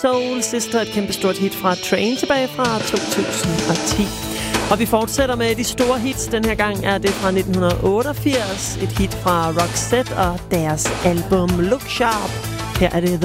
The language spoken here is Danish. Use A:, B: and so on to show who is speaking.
A: Soul Sister, et kæmpe stort hit fra Train tilbage fra 2010. Og vi fortsætter med de store hits. Den her gang er det fra 1988. Et hit fra Roxette og deres album Look Sharp. Her er det